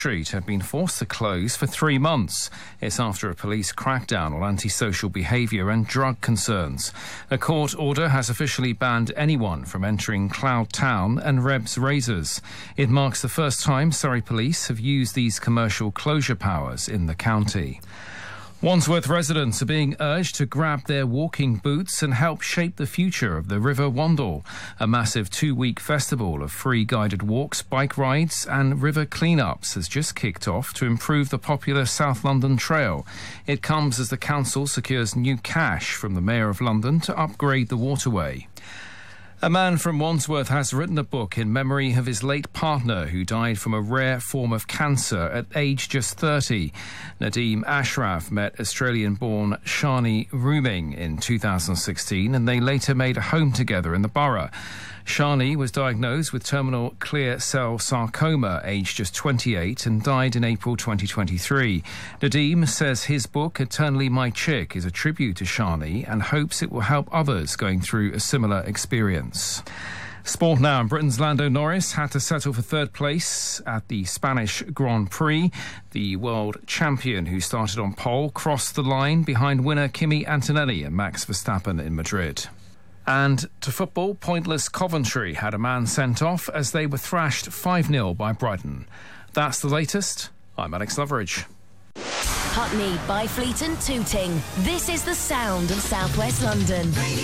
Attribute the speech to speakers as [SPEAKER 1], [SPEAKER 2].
[SPEAKER 1] Street have been forced to close for 3 months. It's after a police crackdown on antisocial behaviour and drug concerns. A court order has officially banned anyone from entering Cloud Town and Reb's Razors. It marks the first time Surrey Police have used these commercial closure powers in the county. Wandsworth residents are being urged to grab their walking boots and help shape the future of the River Wandle. A massive 2-week festival of free guided walks, bike rides and river clean-ups has just kicked off to improve the popular South London Trail. It comes as the council secures new cash from the Mayor of London to upgrade the waterway. A man from Wandsworth has written a book in memory of his late partner who died from a rare form of cancer at age just 30. Nadeem Ashraf met Australian-born Shani Rooming in 2016 and they later made a home together in the borough. Shani was diagnosed with terminal clear cell sarcoma, aged just 28, and died in April 2023. Nadeem says his book, Eternally My Chick, is a tribute to Shani and hopes it will help others going through a similar experience. Sport now. Britain's Lando Norris had to settle for third place at the Spanish Grand Prix. The world champion, who started on pole, crossed the line behind winner Kimi Antonelli and Max Verstappen in Madrid. And to football, pointless Coventry had a man sent off as they were thrashed 5-0 by Brighton. That's the latest. I'm Alex Loveridge.
[SPEAKER 2] Putney, Byfleet and Tooting. This is the sound of South West London.